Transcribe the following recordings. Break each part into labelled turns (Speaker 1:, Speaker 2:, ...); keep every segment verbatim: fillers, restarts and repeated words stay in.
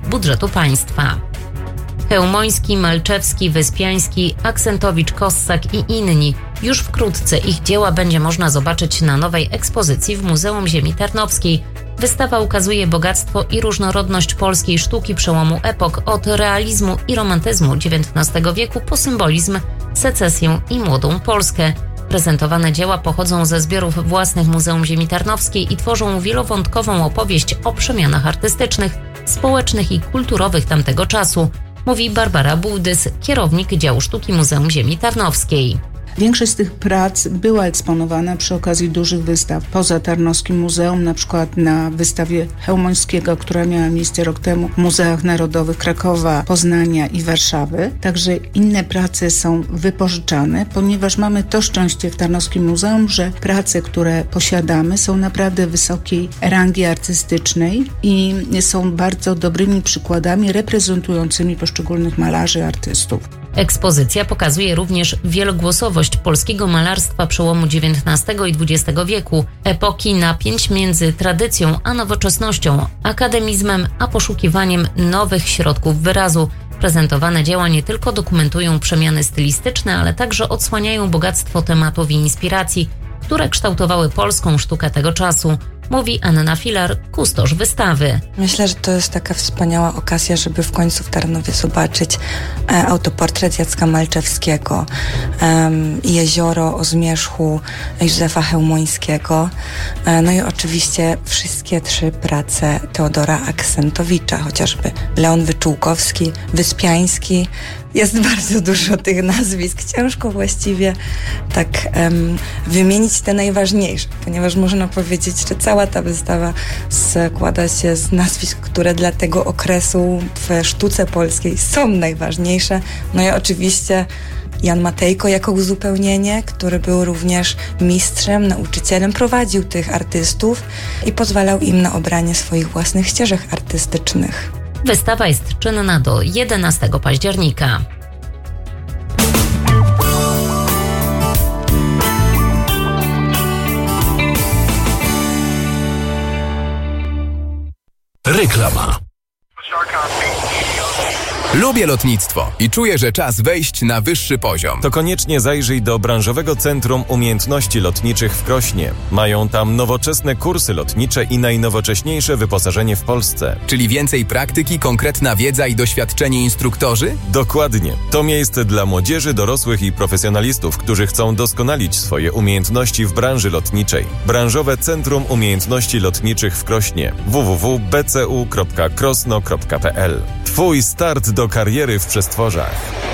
Speaker 1: budżetu państwa. Chełmoński, Malczewski, Wyspiański, Aksentowicz, Kossak i inni. Już wkrótce ich dzieła będzie można zobaczyć na nowej ekspozycji w Muzeum Ziemi Tarnowskiej. Wystawa ukazuje bogactwo i różnorodność polskiej sztuki przełomu epok, od realizmu i romantyzmu dziewiętnastego wieku po symbolizm, secesję i młodą Polskę. Prezentowane dzieła pochodzą ze zbiorów własnych Muzeum Ziemi Tarnowskiej i tworzą wielowątkową opowieść o przemianach artystycznych, społecznych i kulturowych tamtego czasu, mówi Barbara Bułdys, kierownik działu sztuki Muzeum Ziemi Tarnowskiej.
Speaker 2: Większość z tych prac była eksponowana przy okazji dużych wystaw poza Tarnowskim Muzeum, na przykład na wystawie Chełmońskiego, która miała miejsce rok temu w Muzeach Narodowych Krakowa, Poznania i Warszawy. Także inne prace są wypożyczane, ponieważ mamy to szczęście w Tarnowskim Muzeum, że prace, które posiadamy, są naprawdę wysokiej rangi artystycznej i są bardzo dobrymi przykładami reprezentującymi poszczególnych malarzy, artystów.
Speaker 1: Ekspozycja pokazuje również wielogłosowość polskiego malarstwa przełomu dziewiętnastego i dwudziestego wieku, epoki napięć między tradycją a nowoczesnością, akademizmem a poszukiwaniem nowych środków wyrazu. Prezentowane dzieła nie tylko dokumentują przemiany stylistyczne, ale także odsłaniają bogactwo tematów i inspiracji, które kształtowały polską sztukę tego czasu, mówi Anna Filar, kustosz wystawy.
Speaker 3: Myślę, że to jest taka wspaniała okazja, żeby w końcu w Tarnowie zobaczyć e, autoportret Jacka Malczewskiego, e, Jezioro o zmierzchu Józefa Chełmońskiego, e, no i oczywiście wszystkie trzy prace Teodora Aksentowicza, chociażby Leon Wyczółkowski, Wyspiański. Jest bardzo dużo tych nazwisk. Ciężko właściwie tak um, wymienić te najważniejsze, ponieważ można powiedzieć, że cała ta wystawa składa się z nazwisk, które dla tego okresu w sztuce polskiej są najważniejsze. No i oczywiście Jan Matejko jako uzupełnienie, który był również mistrzem, nauczycielem, prowadził tych artystów i pozwalał im na obranie swoich własnych ścieżek artystycznych.
Speaker 1: Wystawa jest czynna do jedenastego października.
Speaker 4: Reklama. Lubię lotnictwo i czuję, że czas wejść na wyższy poziom.
Speaker 5: To koniecznie zajrzyj do Branżowego Centrum Umiejętności Lotniczych w Krośnie. Mają tam nowoczesne kursy lotnicze i najnowocześniejsze wyposażenie w Polsce.
Speaker 4: Czyli więcej praktyki, konkretna wiedza i doświadczeni instruktorzy?
Speaker 5: Dokładnie. To miejsce dla młodzieży, dorosłych i profesjonalistów, którzy chcą doskonalić swoje umiejętności w branży lotniczej. Branżowe Centrum Umiejętności Lotniczych w Krośnie. w w w kropka b c u kropka krosno kropka p l. Twój start do kariery w przestworzach.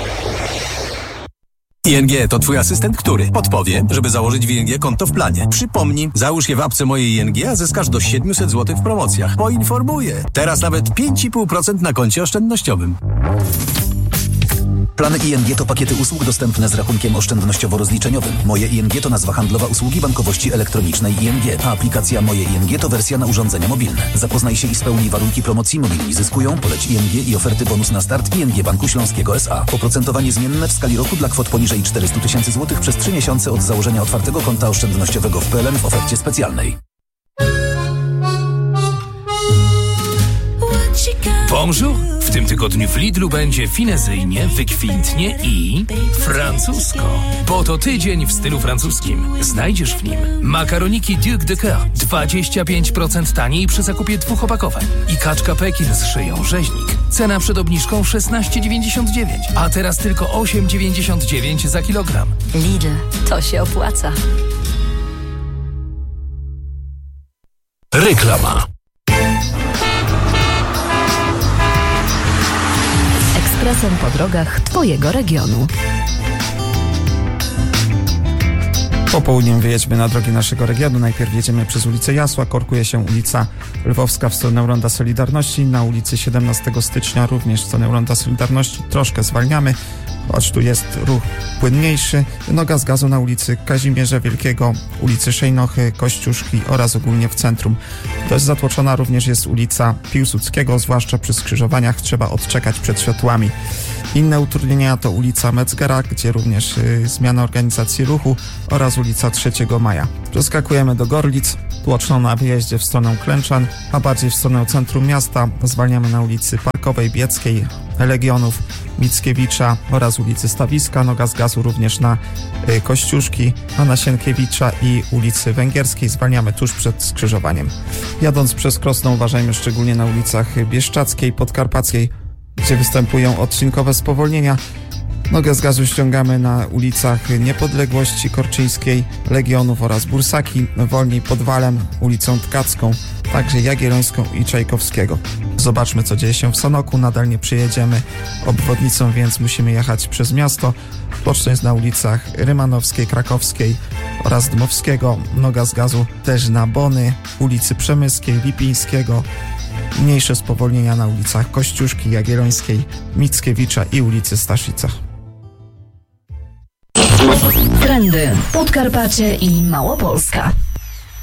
Speaker 6: I N G to twój asystent, który podpowie, żeby założyć w I N G konto w planie. Przypomnij, załóż je w apce mojej I N G, a zyskasz do siedemset złotych w promocjach. Poinformuję. Teraz nawet pięć i pół procent na koncie oszczędnościowym.
Speaker 7: Plany I N G to pakiety usług dostępne z rachunkiem oszczędnościowo-rozliczeniowym. Moje I N G to nazwa handlowa usługi bankowości elektronicznej I N G, a aplikacja Moje I N G to wersja na urządzenia mobilne. Zapoznaj się i spełnij warunki promocji. Mobilni zyskują, poleć I N G i oferty bonus na start I N G Banku Śląskiego S A. Oprocentowanie zmienne w skali roku dla kwot poniżej czterysta tysięcy złotych przez trzy miesiące od założenia otwartego konta oszczędnościowego w P L N w ofercie specjalnej.
Speaker 8: Bonjour! W tym tygodniu w Lidlu będzie finezyjnie, wykwintnie i francusko. Bo to tydzień w stylu francuskim. Znajdziesz w nim makaroniki Duc de Coeur dwadzieścia pięć procent taniej przy zakupie dwóch opakowań i kaczka Pekin z szyją rzeźnik. Cena przed obniżką szesnaście dziewięćdziesiąt dziewięć, a teraz tylko osiem dziewięćdziesiąt dziewięć za kilogram.
Speaker 9: Lidl, to się opłaca.
Speaker 4: Reklama.
Speaker 9: Ekspresem po drogach Twojego regionu.
Speaker 10: Popołudniem wyjedźmy na drogi naszego regionu. Najpierw jedziemy przez ulicę Jasła, korkuje się ulica Lwowska w stronę Ronda Solidarności. Na ulicy siedemnastego stycznia również w stronę Ronda Solidarności troszkę zwalniamy. choć tu jest ruch płynniejszy. Noga z gazu na ulicy Kazimierza Wielkiego, ulicy Szejnochy, Kościuszki oraz ogólnie w centrum. Dość zatłoczona również jest ulica Piłsudskiego, zwłaszcza przy skrzyżowaniach trzeba odczekać przed światłami. Inne utrudnienia to ulica Metzgera, gdzie również y, zmiana organizacji ruchu oraz ulica trzeciego maja. Przeskakujemy do Gorlic, tłoczno na wyjeździe w stronę Klęczan, a bardziej w stronę centrum miasta zwalniamy na ulicy Parkowej, Bieckiej, Legionów, Mickiewicza oraz ulicy Stawiska. Noga z gazu również na y, Kościuszki, a na Sienkiewicza i ulicy Węgierskiej zwalniamy tuż przed skrzyżowaniem. Jadąc przez Krosno uważajmy szczególnie na ulicach Bieszczackiej, Podkarpackiej, gdzie występują odcinkowe spowolnienia. Nogę z gazu ściągamy na ulicach Niepodległości, Korczyńskiej, Legionów oraz Bursaki, wolniej Podwalem, ulicą Tkacką, także Jagiellońską i Czajkowskiego. Zobaczmy, co dzieje się w Sanoku. Nadal nie przyjedziemy obwodnicą, więc musimy jechać przez miasto. Tłoczno jest na ulicach Rymanowskiej, Krakowskiej oraz Dmowskiego. Noga z gazu też na Bony, ulicy Przemyskiej, Lipińskiego. Mniejsze spowolnienia na ulicach Kościuszki, Jagiellońskiej, Mickiewicza i ulicy Staszica.
Speaker 9: Trendy Podkarpacie i Małopolska.